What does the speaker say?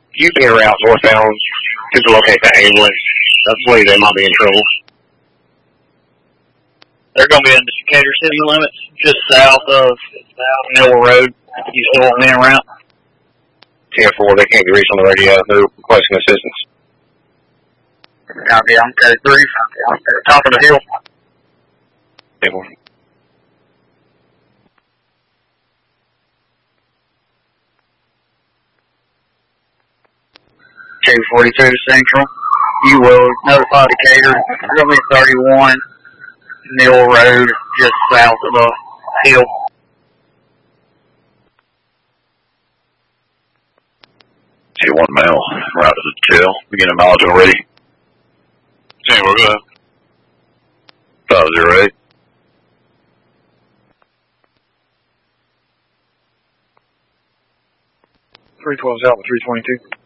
You can route northbound to locate the ambulance. I believe they might be in trouble. They're going to be in the Decatur city limits, just south of Mill Road. You still want me en route? 10-4, they can't be reached on the radio. They're requesting assistance. Copy, I'm code 3. Top of the hill. 10-4. K42 Central. You will notify Decatur. It's going to be 31 Mill Road, just south of the hill. T1 male, route to the tail. Beginning mileage already. 10, we're good. 508. 312's out with 322.